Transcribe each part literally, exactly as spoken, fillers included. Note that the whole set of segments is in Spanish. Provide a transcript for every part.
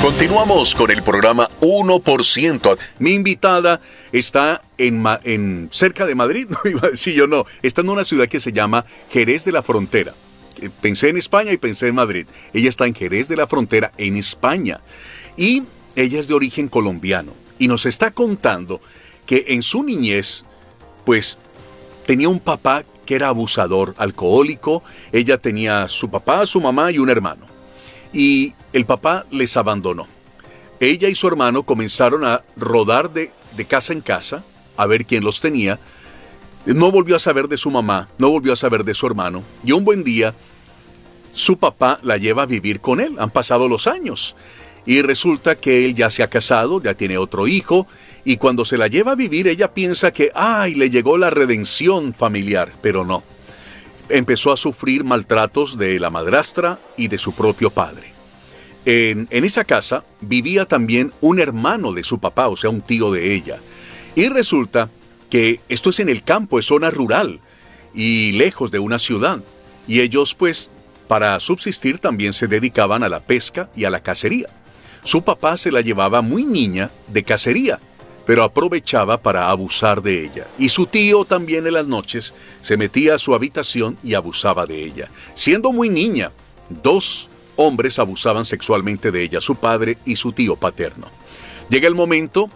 Continuamos con el programa uno por ciento. Mi invitada está en, Ma en cerca de Madrid, no iba a decir yo no, está en una ciudad que se llama Jerez de la Frontera. Pensé en España y pensé en Madrid. Ella está en Jerez de la Frontera, en España. Y ella es de origen colombiano. Y nos está contando que en su niñez, pues, tenía un papá que era abusador, alcohólico. Ella tenía su papá, su mamá y un hermano. Y el papá les abandonó. Ella y su hermano comenzaron a rodar de, de casa en casa, a ver quién los tenía. No volvió a saber de su mamá, no volvió a saber de su hermano. Y un buen día, su papá la lleva a vivir con él. Han pasado los años. Y resulta que él ya se ha casado, ya tiene otro hijo. Y cuando se la lleva a vivir, ella piensa que, ¡ay!, le llegó la redención familiar. Pero no. Empezó a sufrir maltratos de la madrastra y de su propio padre. En, en esa casa vivía también un hermano de su papá, o sea, un tío de ella. Y resulta que esto es en el campo, es zona rural y lejos de una ciudad. Y ellos, pues, para subsistir también se dedicaban a la pesca y a la cacería. Su papá se la llevaba muy niña de cacería, pero aprovechaba para abusar de ella. Y su tío también en las noches se metía a su habitación y abusaba de ella. Siendo muy niña, dos hombres abusaban sexualmente de ella, su padre y su tío paterno. Llega el momento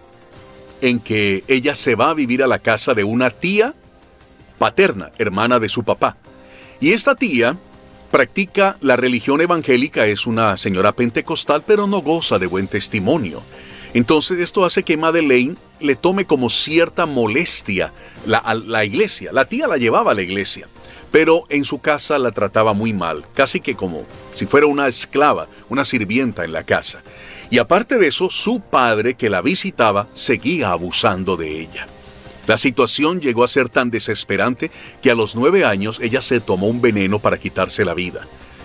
en que ella se va a vivir a la casa de una tía paterna, hermana de su papá. Y esta tía practica la religión evangélica, es una señora pentecostal, pero no goza de buen testimonio. Entonces esto hace que Madeleine le tome como cierta molestia la, a la iglesia. La tía la llevaba a la iglesia, pero en su casa la trataba muy mal, casi que como si fuera una esclava, una sirvienta en la casa. Y aparte de eso, su padre que la visitaba seguía abusando de ella. La situación llegó a ser tan desesperante que a los nueve años ella se tomó un veneno para quitarse la vida.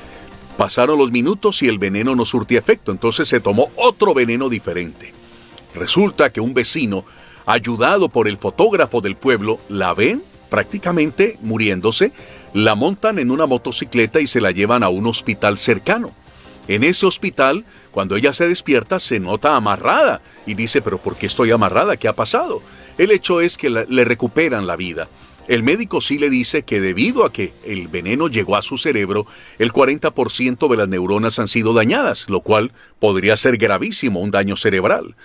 Pasaron los minutos y el veneno no surtía efecto, entonces se tomó otro veneno diferente. Resulta que un vecino, ayudado por el fotógrafo del pueblo, la ven prácticamente muriéndose, la montan en una motocicleta y se la llevan a un hospital cercano. En ese hospital, cuando ella se despierta, se nota amarrada y dice, ¿pero por qué estoy amarrada? ¿Qué ha pasado? El hecho es que la, le recuperan la vida. El médico sí le dice que debido a que el veneno llegó a su cerebro, el cuarenta por ciento de las neuronas han sido dañadas, lo cual podría ser gravísimo, un daño cerebral.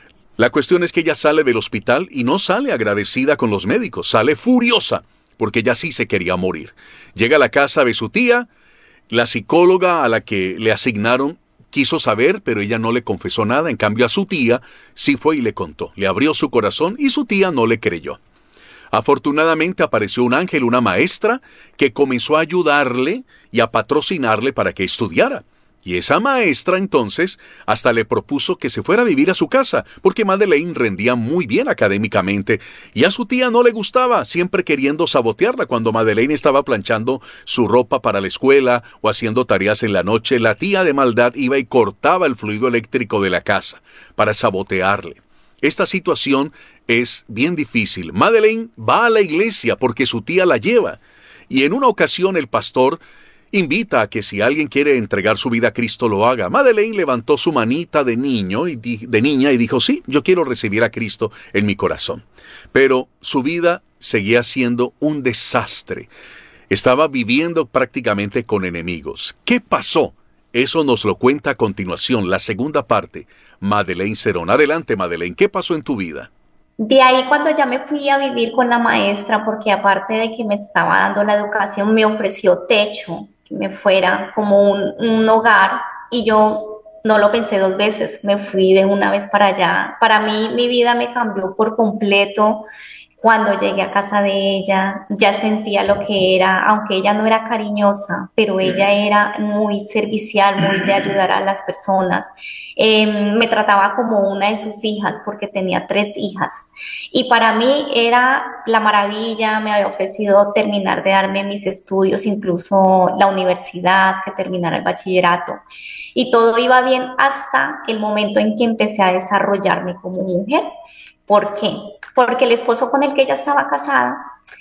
La cuestión es que ella sale del hospital y no sale agradecida con los médicos, sale furiosa, porque ella sí se quería morir. Llega a la casa de su tía, la psicóloga a la que le asignaron quiso saber, pero ella no le confesó nada, en cambio a su tía sí fue y le contó, le abrió su corazón y su tía no le creyó. Afortunadamente apareció un ángel, una maestra, que comenzó a ayudarle y a patrocinarle para que estudiara. Y esa maestra entonces hasta le propuso que se fuera a vivir a su casa, porque Madeleine rendía muy bien académicamente, y a su tía no le gustaba, siempre queriendo sabotearla. Cuando Madeleine estaba planchando su ropa para la escuela o haciendo tareas en la noche, la tía de maldad iba y cortaba el fluido eléctrico de la casa para sabotearle. Esta situación es bien difícil. Madeleine va a la iglesia porque su tía la lleva. Y en una ocasión el pastor invita a que si alguien quiere entregar su vida a Cristo lo haga. Madeleine levantó su manita de niño y de niña y dijo, sí, yo quiero recibir a Cristo en mi corazón. Pero su vida seguía siendo un desastre. Estaba viviendo prácticamente con enemigos. ¿Qué pasó? Eso nos lo cuenta a continuación, la segunda parte, Madeleine Cerón. Adelante, Madeleine, ¿qué pasó en tu vida? De ahí cuando ya me fui a vivir con la maestra, porque aparte de que me estaba dando la educación, me ofreció techo, que me fuera como un, un hogar, y yo no lo pensé dos veces, me fui de una vez para allá. Para mí, mi vida me cambió por completo. Cuando llegué a casa de ella, ya sentía lo que era, aunque ella no era cariñosa, pero ella era muy servicial, muy de ayudar a las personas. Eh, me trataba como una de sus hijas, porque tenía tres hijas. Y para mí era la maravilla, me había ofrecido terminar de darme mis estudios, incluso la universidad, que terminara el bachillerato. Y todo iba bien hasta el momento en que empecé a desarrollarme como mujer. ¿Por qué? Porque el esposo con el que ella estaba casada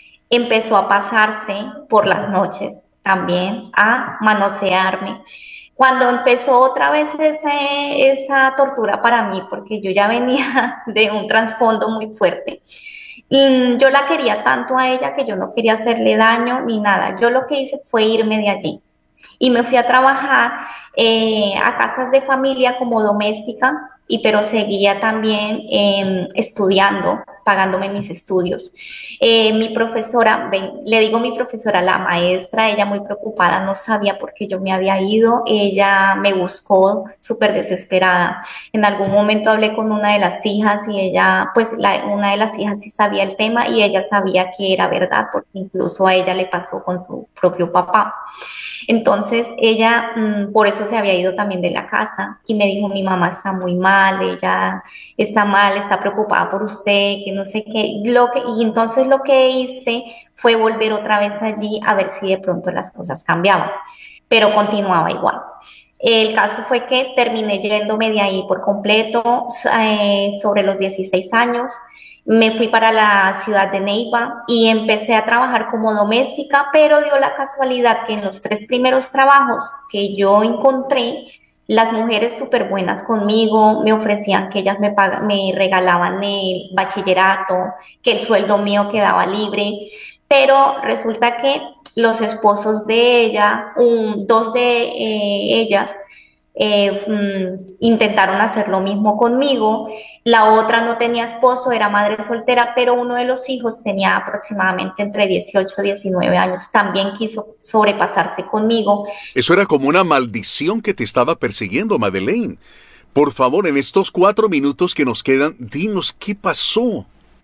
empezó a pasarse por las noches también a manosearme. Cuando empezó otra vez ese, esa tortura para mí, porque yo ya venía de un trasfondo muy fuerte, mm, yo la quería tanto a ella que yo no quería hacerle daño ni nada. Yo lo que hice fue irme de allí y me fui a trabajar eh, a casas de familia como doméstica, y pero seguía también eh, estudiando, pagándome mis estudios. Eh, mi profesora, ven, le digo mi profesora, la maestra, ella muy preocupada, no sabía por qué yo me había ido, ella me buscó súper desesperada. En algún momento hablé con una de las hijas y ella, pues la, una de las hijas sí sabía el tema y ella sabía que era verdad, porque incluso a ella le pasó con su propio papá. Entonces ella, mmm, por eso se había ido también de la casa y me dijo, mi mamá está muy mal, ella está mal, está preocupada por usted, que no sé qué. Lo que, y entonces lo que hice fue volver otra vez allí a ver si de pronto las cosas cambiaban, pero continuaba igual. El caso fue que terminé yéndome de ahí por completo eh, sobre los dieciséis años. Me fui para la ciudad de Neiva y empecé a trabajar como doméstica, pero dio la casualidad que en los tres primeros trabajos que yo encontré, las mujeres súper buenas conmigo, me ofrecían que ellas me, pag- me regalaban el bachillerato, que el sueldo mío quedaba libre, pero resulta que los esposos de ella, un, dos de eh, ellas, eh, mm, intentaron hacer lo mismo conmigo. La otra no tenía esposo, era madre soltera, pero uno de los hijos tenía aproximadamente entre dieciocho y diecinueve años. También quiso sobrepasarse conmigo. Eso era como una maldición que te estaba persiguiendo, Madeleine. Por favor, en estos cuatro minutos que nos quedan, dinos qué pasó.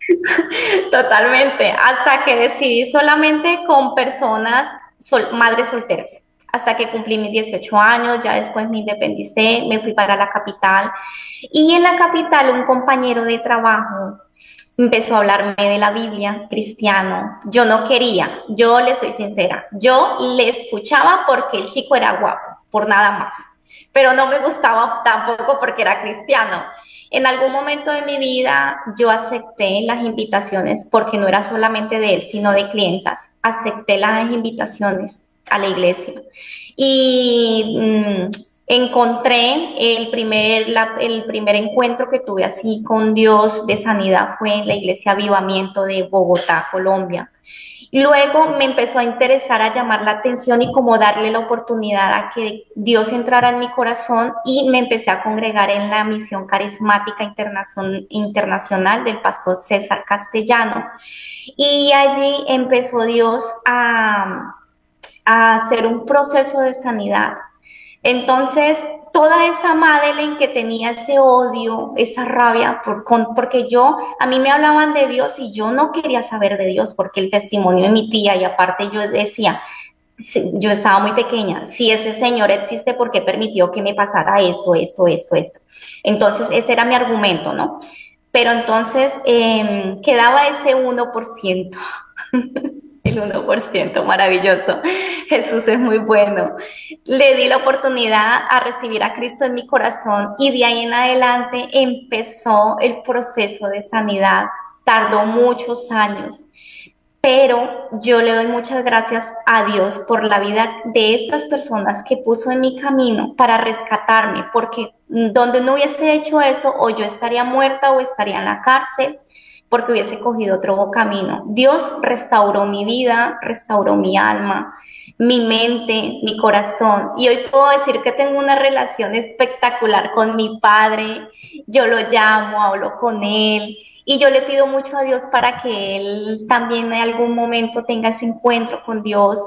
Totalmente, hasta que decidí solamente con personas, sol, madres solteras. Hasta que cumplí mis dieciocho años, ya después me independicé, me fui para la capital. Y en la capital un compañero de trabajo empezó a hablarme de la Biblia, cristiano. Yo no quería, yo le soy sincera, yo le escuchaba porque el chico era guapo, por nada más, pero no me gustaba tampoco porque era cristiano. En algún momento de mi vida yo acepté las invitaciones porque no era solamente de él, sino de clientas. Acepté las invitaciones a la iglesia y mmm, encontré el primer, la, el primer encuentro que tuve así con Dios de sanidad fue en la iglesia Avivamiento de Bogotá, Colombia. Luego me empezó a interesar, a llamar la atención y como darle la oportunidad a que Dios entrara en mi corazón y me empecé a congregar en la misión carismática internacional del pastor César Castellano. Y allí empezó Dios a, a hacer un proceso de sanidad. Entonces, toda esa Madeleine que tenía ese odio, esa rabia, por, con, porque yo, a mí me hablaban de Dios y yo no quería saber de Dios porque el testimonio de mi tía y aparte yo decía, si, yo estaba muy pequeña, si ese Señor existe, ¿por qué permitió que me pasara esto, esto, esto, esto? Entonces, ese era mi argumento, ¿no? Pero entonces eh, quedaba ese uno por ciento. El uno por ciento, maravilloso. Jesús es muy bueno. Le di la oportunidad a recibir a Cristo en mi corazón y de ahí en adelante empezó el proceso de sanidad. Tardó muchos años, pero yo le doy muchas gracias a Dios por la vida de estas personas que puso en mi camino para rescatarme, porque donde no hubiese hecho eso, o yo estaría muerta o estaría en la cárcel, porque hubiese cogido otro camino. Dios restauró mi vida, restauró mi alma, mi mente, mi corazón. Y hoy puedo decir que tengo una relación espectacular con mi padre. Yo lo llamo, hablo con él. Y yo le pido mucho a Dios para que él también en algún momento tenga ese encuentro con Dios.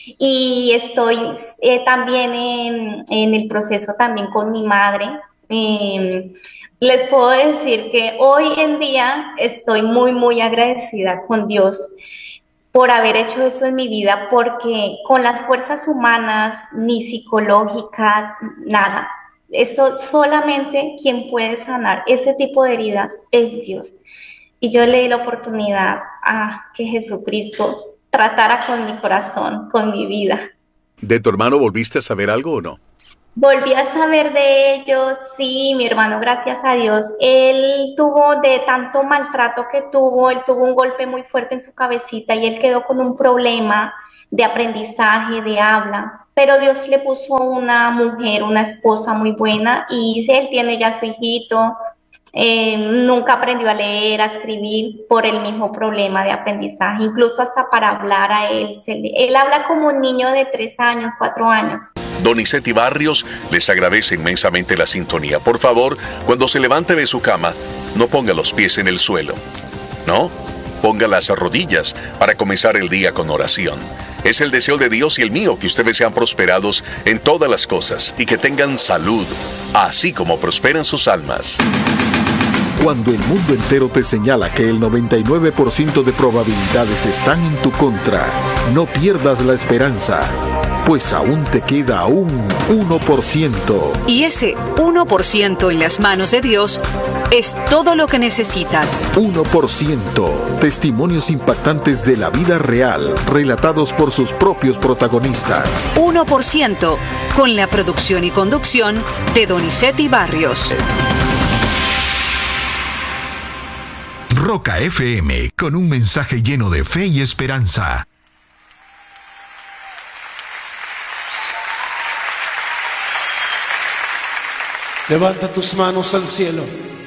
Y estoy eh, también en, en el proceso también con mi madre. Eh, les puedo decir que hoy en día estoy muy, muy agradecida con Dios por haber hecho eso en mi vida, porque con las fuerzas humanas, ni psicológicas, nada. Eso solamente quien puede sanar ese tipo de heridas es Dios. Y yo le di la oportunidad a que Jesucristo tratara con mi corazón, con mi vida. ¿De tu hermano volviste a saber algo o no? Volví a saber de ellos, sí, mi hermano, gracias a Dios. Él tuvo de tanto maltrato que tuvo, él tuvo un golpe muy fuerte en su cabecita y él quedó con un problema de aprendizaje, de habla, pero Dios le puso una mujer, una esposa muy buena y él tiene ya su hijito. Eh, nunca aprendió a leer, a escribir por el mismo problema de aprendizaje, incluso hasta para hablar a él. Se le, él habla como un niño de tres años, cuatro años. Donizetti Barrios les agradece inmensamente la sintonía. Por favor, cuando se levante de su cama, no ponga los pies en el suelo. No, ponga las rodillas para comenzar el día con oración. Es el deseo de Dios y el mío que ustedes sean prosperados en todas las cosas y que tengan salud, así como prosperan sus almas. Cuando el mundo entero te señala que el noventa y nueve por ciento de probabilidades están en tu contra, no pierdas la esperanza, pues aún te queda un uno por ciento. Y ese uno por ciento en las manos de Dios es todo lo que necesitas. uno por ciento. Testimonios impactantes de la vida real, relatados por sus propios protagonistas. uno por ciento, con la producción y conducción de Donizetti Barrios. Roca F M, con un mensaje lleno de fe y esperanza. Levanta tus manos al cielo.